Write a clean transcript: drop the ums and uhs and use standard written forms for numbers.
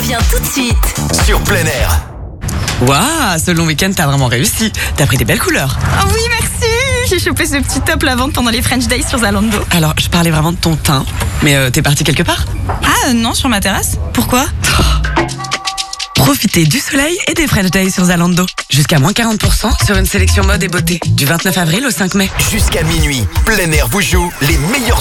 revient tout de suite. Sur plein air. Waouh, ce long week-end, t'as vraiment réussi. T'as pris des belles couleurs. Oh oui, merci. J'ai chopé ce petit top la vente pendant les French Days sur Zalando. Alors, je parlais vraiment de ton teint. Mais t'es parti quelque part? Ah non, sur ma terrasse. Pourquoi? Profitez du soleil et des French Days sur Zalando. Jusqu'à moins 40% sur une sélection mode et beauté. Du 29 avril au 5 mai. Jusqu'à minuit, plein air vous joue les meilleurs